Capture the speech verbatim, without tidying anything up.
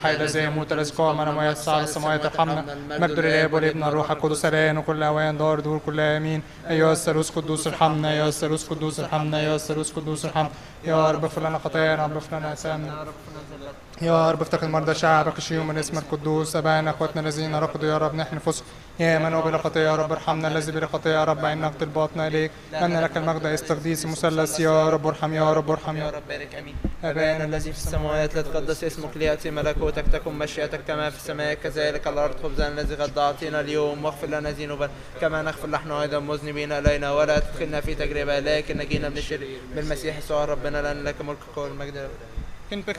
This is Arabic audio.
حي الذي يموت الذي قام من الأموات على السماوات ارحمنا. مجد للآب والابن والروح القدس الآن وكل أوان دار دور كل آمين. أيها الثالوث قدوس ارحمنا، أيها الثالوث قدوس ارحمنا، أيها الثالوث قدوس ارحمنا. يا رب اغفر لنا خطايانا، رب اغفر لنا آثامنا، يا رب افتقد مرضى شعبك اشفيهم من اسم القدوس. أبانا اخواتنا الذين رقدوا يا رب نحن نفوسهم، يا من هو بلا خطية يا رب ارحمنا. الذي بلا خطية يا رب إن نقتل باطنا إليك، لأن لك المجد استقديس مثلث. يا رب ارحم، يا رب ارحم، يا رب بارك امين. أبانا الذي في السماوات لتقدس اسمك، ليأتي ملكوتك، تكن مشيئتك كما في السماء كذلك على الأرض. خبزنا الذي غدا أعطينا اليوم، واغفر لنا ذنوبنا كما نغفر نحن أيضا مذنبين إلينا، ولا تدخلنا في تجربة لكن نجينا من الشر بالمسيح يسوع ربنا، لأن لك ملك القوة والمجد.